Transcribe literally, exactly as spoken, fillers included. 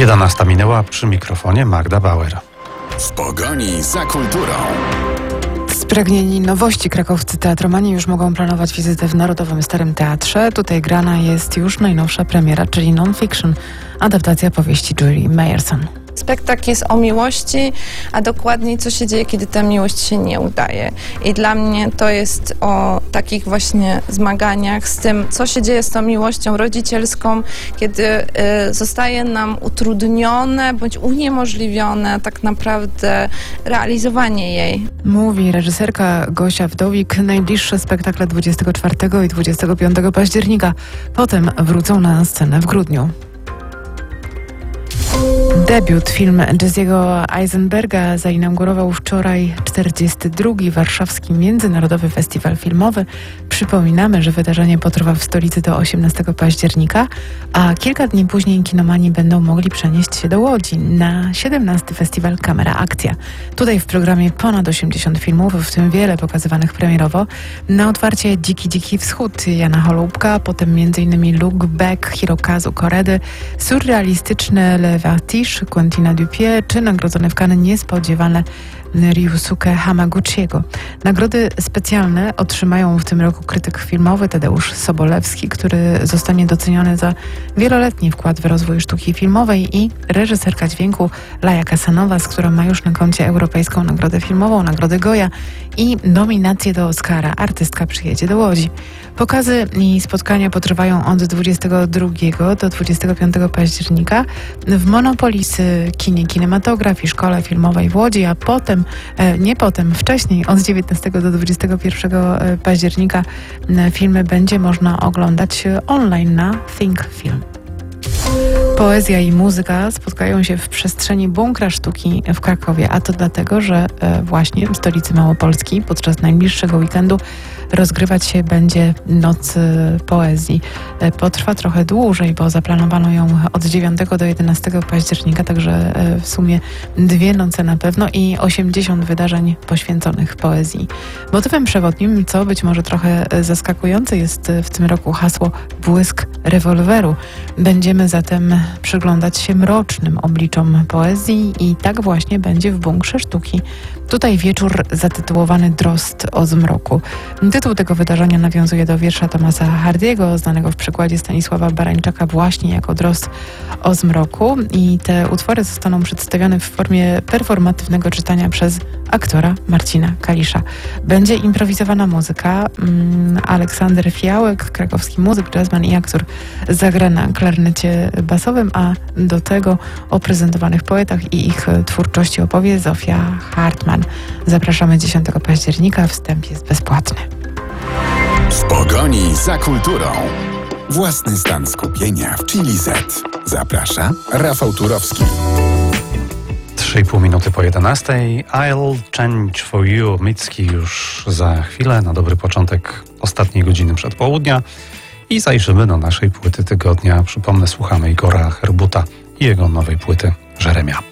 jedenasta minęła, przy mikrofonie Magda Bauer. W pogoni za kulturą. Spragnieni nowości krakowscy teatromani już mogą planować wizytę w Narodowym Starym Teatrze. Tutaj grana jest już najnowsza premiera, czyli non-fiction, adaptacja powieści Julie Mayerson. Spektakl jest o miłości, a dokładniej co się dzieje, kiedy ta miłość się nie udaje. I dla mnie to jest o takich właśnie zmaganiach z tym, co się dzieje z tą miłością rodzicielską, kiedy y, zostaje nam utrudnione bądź uniemożliwione tak naprawdę realizowanie jej. Mówi reżyserka Gosia Wdowik. Najbliższe spektakle dwudziestego czwartego i dwudziestego piątego października. Potem wrócą na scenę w grudniu. Debiut film Jesse'ego Eisenberga zainaugurował wczoraj czterdziesty drugi Warszawski Międzynarodowy Festiwal Filmowy. Przypominamy, że wydarzenie potrwa w stolicy do osiemnastego października, a kilka dni później kinomani będą mogli przenieść się do Łodzi na siedemnasty Festiwal Kamera Akcja. Tutaj w programie ponad osiemdziesiąt filmów, w tym wiele pokazywanych premierowo. Na otwarcie Dziki Dziki Wschód Jana Holubka, potem m.in. Look Back Hirokazu Koredy, surrealistyczne Le Vertige Quentina Dupieux, czy nagrodzone w Cannes niespodziewane Ryusuke Hamaguchiego. Nagrody specjalne otrzymają w tym roku krytyk filmowy Tadeusz Sobolewski, który zostanie doceniony za wieloletni wkład w rozwój sztuki filmowej, i reżyserka dźwięku Laja Kasanowa, z którą ma już na koncie Europejską Nagrodę Filmową, Nagrodę Goya i nominację do Oscara. Artystka przyjedzie do Łodzi. Pokazy i spotkania potrwają od dwudziestego drugiego do dwudziestego piątego października w Monopolis Kinie Kinematograf i Szkole Filmowej w Łodzi, a potem, nie potem, wcześniej od dziewiętnastego do dwudziestego pierwszego października filmy będzie można oglądać online na Think Film. Poezja i muzyka spotkają się w przestrzeni Bunkra Sztuki w Krakowie, a to dlatego, że właśnie w stolicy Małopolski podczas najbliższego weekendu rozgrywać się będzie Noc Poezji. Potrwa trochę dłużej, bo zaplanowano ją od dziewiątego do jedenastego października, także w sumie dwie noce na pewno i osiemdziesiąt wydarzeń poświęconych poezji. Motywem przewodnim, co być może trochę zaskakujące, jest w tym roku hasło Błysk rewolweru. Będziemy zatem przyglądać się mrocznym obliczom poezji i tak właśnie będzie w Bunkrze Sztuki. Tutaj wieczór zatytułowany Drozd o zmroku. Tytuł tego wydarzenia nawiązuje do wiersza Thomasa Hardiego, znanego w przekładzie Stanisława Barańczaka właśnie jako Drozd o zmroku, i te utwory zostaną przedstawione w formie performatywnego czytania przez aktora Marcina Kalisza. Będzie improwizowana muzyka. Aleksander Fiałek, krakowski muzyk, jazzman i aktor, zagra na klarnecie basowym, a do tego o prezentowanych poetach i ich twórczości opowie Zofia Hartman. Zapraszamy dziesiątego października, wstęp jest bezpłatny. W pogoni za kulturą. Własny stan skupienia w Chili Z. Zaprasza Rafał Turowski. trzy i pół minuty po jedenastej. I'll change for you. Micki już za chwilę, na dobry początek ostatniej godziny przedpołudnia. I zajrzymy do naszej płyty tygodnia. Przypomnę, słuchamy Igora Herbuta i jego nowej płyty Jeremia.